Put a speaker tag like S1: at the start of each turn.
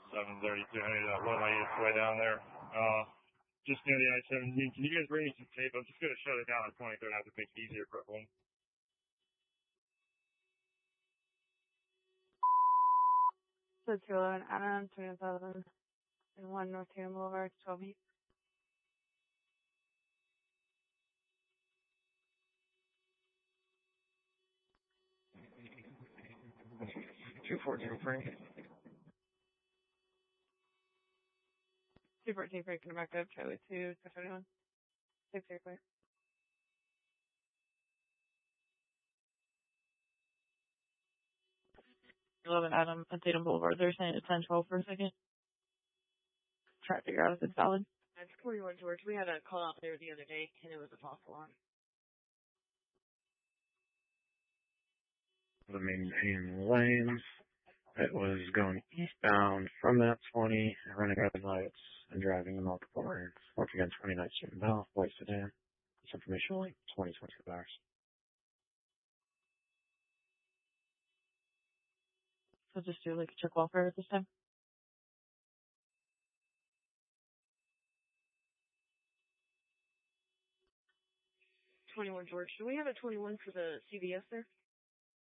S1: 732. I need to load my units way down there. Just near the I-17. Can you guys bring me some tape? I'm just going to shut it down on 23rd. I have to make it easier for everyone.
S2: So 211 Adam, 20,000 and 1 North Tatum Boulevard, 12 East.
S1: Two 14 Frank.
S2: 214 Frank, come back up, Charlie 2, 671. 6 here, clear. 11 Adam at Tatum Boulevard. They're saying it's 1012 for a second. Trying to figure out if it's valid.
S3: That's 41 George. We had a call out there the other day, and it was a false alarm.
S1: The main lanes. It was going eastbound from that 20, running red lights, and driving in multiple lanes. Once again, 29th Street South, White Sedan. This information only 20-22 hours.
S2: So just do like a check welfare at this time.
S3: 21 George. Do we have a 21 for the CVS there?